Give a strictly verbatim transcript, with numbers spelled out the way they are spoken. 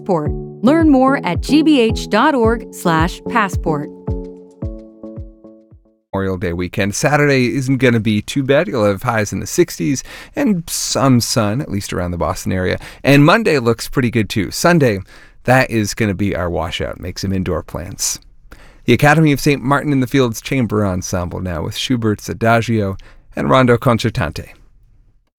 Passport. Learn more at gbh.org slash passport. Memorial Day weekend. Saturday isn't going to be too bad. You'll have highs in the sixties and some sun, at least around the Boston area. And Monday looks pretty good too. Sunday, that is going to be our washout. Make some indoor plans. The Academy of Saint Martin in the Fields Chamber Ensemble now with Schubert's Adagio and Rondo Concertante.